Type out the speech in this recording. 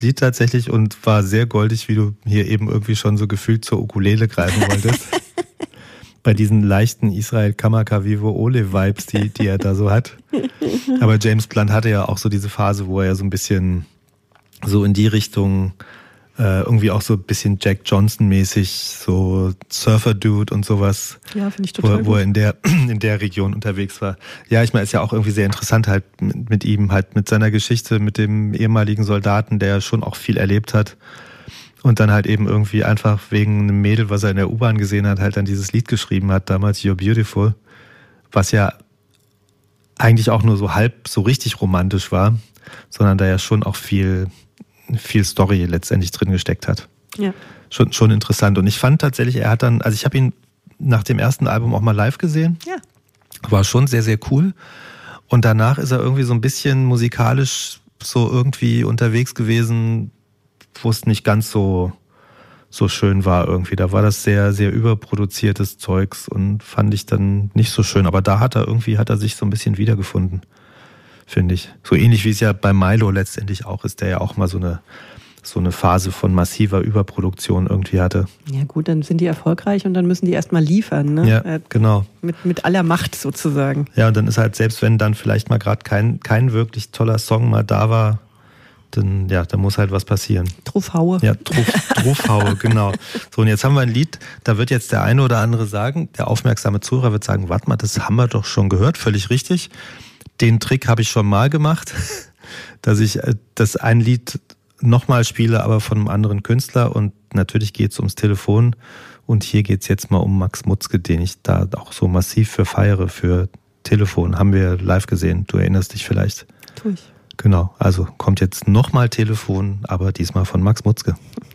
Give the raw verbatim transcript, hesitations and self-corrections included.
Lied tatsächlich und war sehr goldig, wie du hier eben irgendwie schon so gefühlt zur Ukulele greifen wolltest. Bei diesen leichten Israel Kamakawiwo Ole Vibes, die, die er da so hat. Aber James Blunt hatte ja auch so diese Phase, wo er ja so ein bisschen so in die Richtung äh, irgendwie auch so ein bisschen Jack Johnson-mäßig, so Surfer-Dude und sowas. Ja, finde ich total wo, wo er in der, in der Region unterwegs war. Ja, ich meine, ist ja auch irgendwie sehr interessant halt mit, mit ihm, halt mit seiner Geschichte, mit dem ehemaligen Soldaten, der schon auch viel erlebt hat. Und dann halt eben irgendwie einfach wegen einem Mädel, was er in der U-Bahn gesehen hat, halt dann dieses Lied geschrieben hat, damals You're Beautiful, was ja eigentlich auch nur so halb so richtig romantisch war, sondern da ja schon auch viel, viel Story letztendlich drin gesteckt hat. Ja. Schon, schon interessant. Und ich fand tatsächlich, er hat dann, also ich habe ihn nach dem ersten Album auch mal live gesehen. Ja. War schon sehr, sehr cool. Und danach ist er irgendwie so ein bisschen musikalisch so irgendwie unterwegs gewesen, wo es nicht ganz so, so schön war irgendwie. Da war das sehr, sehr überproduziertes Zeugs und fand ich dann nicht so schön. Aber da hat er irgendwie, hat er sich so ein bisschen wiedergefunden, finde ich. So ähnlich wie es ja bei Milo letztendlich auch ist, der ja auch mal so eine, so eine Phase von massiver Überproduktion irgendwie hatte. Ja gut, dann sind die erfolgreich und dann müssen die erstmal liefern. Ne? Ja, äh, genau. Mit, mit aller Macht sozusagen. Ja, und dann ist halt, selbst wenn dann vielleicht mal gerade kein, kein wirklich toller Song mal da war, dann, ja, da muss halt was passieren. Truffhaue. Ja, Truff, Truffhaue, genau. So, und jetzt haben wir ein Lied, da wird jetzt der eine oder andere sagen, der aufmerksame Zuhörer wird sagen, warte mal, das haben wir doch schon gehört, völlig richtig. Den Trick habe ich schon mal gemacht, dass ich das ein Lied nochmal spiele, aber von einem anderen Künstler, und natürlich geht es ums Telefon, und hier geht es jetzt mal um Max Mutzke, den ich da auch so massiv für feiere, für Telefon. Haben wir live gesehen, du erinnerst dich vielleicht. Tu ich. Genau, also kommt jetzt nochmal Telefon, aber diesmal von Max Mutzke.